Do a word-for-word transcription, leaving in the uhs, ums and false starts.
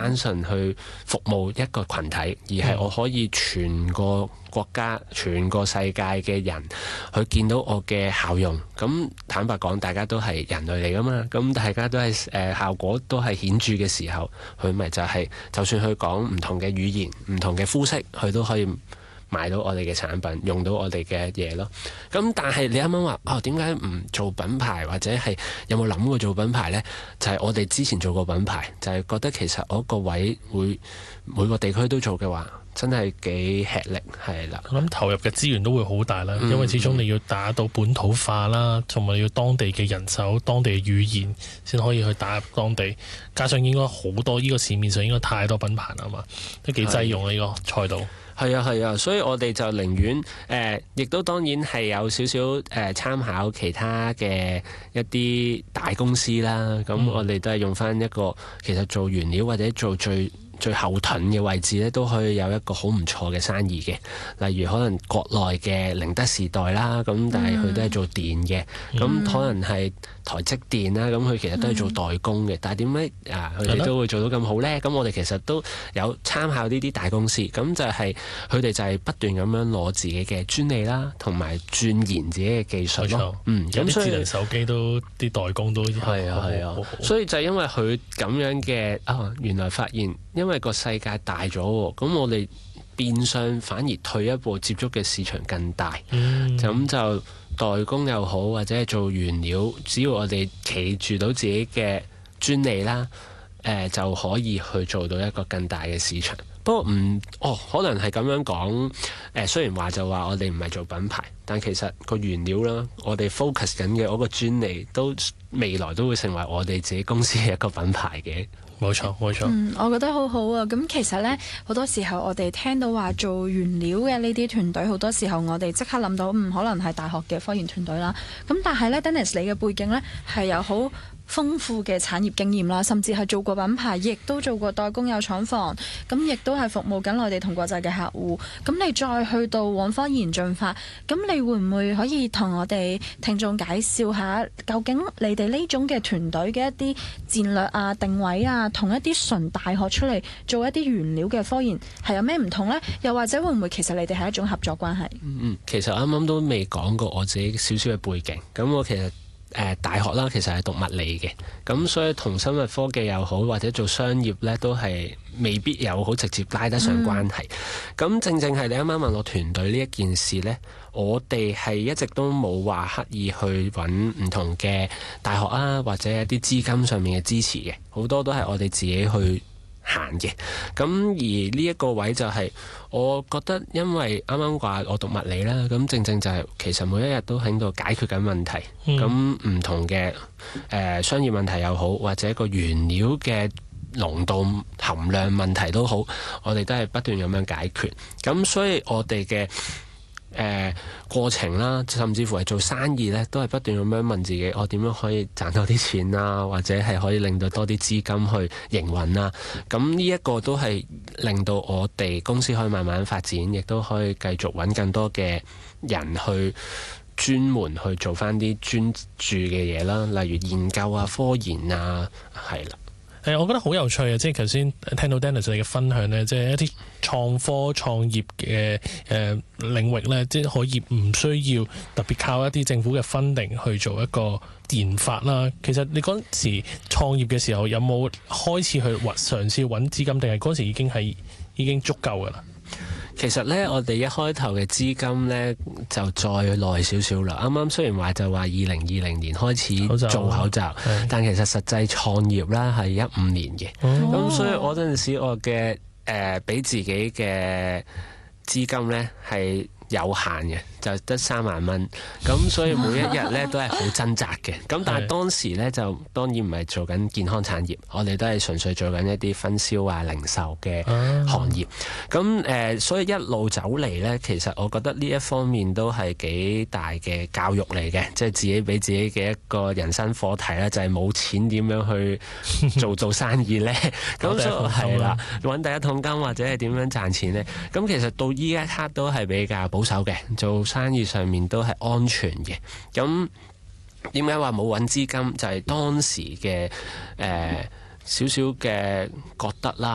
單純去服務一個群體，而係我可以全個國家、全個世界嘅人去見到我嘅效用。咁坦白講，大家都係人類嚟噶嘛，咁大家都係誒、呃、效果都係顯著嘅時候，佢咪就係、是、就算佢講唔同嘅語言、唔同嘅膚色，佢都可以買到我哋嘅產品，用到我哋嘅嘢咯。咁但係你啱啱話哦，點解唔做品牌，或者係有冇諗過做品牌呢？就係、是、我哋之前做過品牌，就係、是、覺得其實我個位會每個地區都做嘅話，真係幾吃力，係啦。 我諗投入嘅資源都會好大啦， 嗯、 因為始終你要打到本土化啦，同埋要當地嘅人手、當地嘅語言先可以去打入當地。加上應該好多呢、這個市面上應該太多品牌啦嘛，都幾擠用呢個賽道。 係啊係啊，所以我哋就寧願誒，亦、呃、都當然係有少少誒參考其他嘅一啲大公司啦。咁我哋都係用翻一個其實做原料或者做最最後盾嘅位置咧，都可以有一個好唔錯嘅生意嘅。例如可能國內嘅寧德時代啦，咁但係佢都係做電嘅，咁、嗯、可能係台積電啦，咁佢其實都係做代工嘅。嗯、但係點解啊佢哋都會做到咁好呢？咁我哋其實都有參考呢啲大公司，咁就係佢哋就係不斷咁樣攞自己嘅專利啦，同埋鑽研自己嘅技術咯。 錯嗯，咁所以智能手機都啲代工都係啊係啊，所以就係因為佢咁樣嘅啊，原來發現因為個世界大咗喎，咁我哋變相反而退一步，接觸嘅市場更大。嗯，咁就代工又好，或者係做原料，只要我哋企住到自己嘅專利啦，誒、呃、就可以去做到一個更大嘅市場。不過唔哦，可能係咁樣講。誒、呃，雖然話就話我哋唔係做品牌，但其實個原料啦，我哋 focus 緊嘅嗰個專利，都未來都會成為我哋自己公司嘅一個品牌嘅。冇錯，冇錯。 嗯，我覺得好好啊。咁其實呢，好多時候我哋聽到話做原料嘅呢啲團隊，好多時候我哋即刻諗到，嗯，可能係大學嘅科研團隊啦。咁但係呢 Dennis 你嘅背景呢，係有好豐富嘅產業經驗啦，甚至係做過品牌，亦都做過代工有廠房，咁亦都係服務緊內地同國際嘅客戶。咁你再去到往科研進發，咁你會唔會可以同我哋聽眾介紹下，究竟你哋呢種嘅團隊嘅一啲戰略啊、定位啊，同一啲純大學出嚟做一啲原料嘅科研係有咩唔同呢？又或者會唔會其實你哋係一種合作關係？ 嗯嗯，其實啱啱都未講過我自己少少嘅背景。咁我其實誒、呃、大學啦，其實係讀物理嘅，咁所以同生物科技又好，或者做商業呢，都係未必有好直接拉得上關係。咁、嗯、正正係你啱啱問我團隊呢一件事呢，我哋係一直都冇話刻意去揾唔同嘅大學啊，或者一啲資金上面嘅支持嘅，好多都係我哋自己去行嘅。咁而呢一個位就係、是、我覺得，因為啱啱話我讀物理啦，咁正正就係其實每一日都喺度解決緊問題。咁唔、嗯、同嘅誒、呃、商業問題又好，或者個原料嘅濃度含量問題都好，我哋都係不斷咁樣解決。咁所以我哋嘅誒、呃、過程啦，甚至乎係做生意咧，都係不斷咁樣問自己，我點樣可以賺多啲錢啊，或者係可以令到多啲資金去營運啊。咁呢一個都係令到我哋公司可以慢慢發展，亦都可以繼續揾更多嘅人去專門去做翻啲專注嘅嘢啦，例如研究啊、科研啊，係啦。 誒，我覺得好有趣啊！即係頭先聽到 Dennis 你嘅分享呢，即係一啲創科創業嘅誒領域呢，即係可以唔需要特別靠一啲政府嘅 funding 去做一個研發啦。其實你嗰時創業嘅時候，有冇開始去揾嘗試揾資金，定係嗰時已經係已經足夠㗎啦？ 其實咧，我哋一開頭嘅資金咧就再耐少少啦。啱啱雖然話就話二零二零年開始做口罩，但其實實際創業啦係一五年嘅。咁、哦、所以我嗰陣時我嘅誒俾自己嘅資金咧係有限嘅，就得三萬蚊。咁所以每一日咧都係好掙扎嘅。咁但係當時咧就當然唔係做緊健康產業，我哋都係純粹做緊一啲分銷啊、零售嘅行業。咁誒、呃，所以一路走嚟咧，其實我覺得呢一方面都係幾大嘅教育嚟嘅，即係自己俾自己嘅一個人生課題啦，就係、是、冇錢點樣去做做生意咧。咁所以係啦，揾第一桶金或者係點樣賺錢咧？咁其實到依一刻都係比較保守嘅，做生意上面都係安全嘅。咁點解話冇揾資金？就係、是、當時嘅誒少少嘅覺得啦。